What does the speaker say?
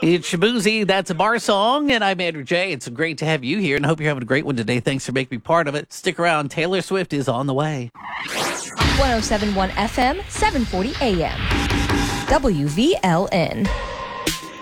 It's Shabuzi. That's a bar song. And I'm Andrew J. It's great to have you here and I hope you're having a great one today. Thanks for making me part of it. Stick around. Taylor Swift is on the way. 107.1 FM, 740 AM. WVLN.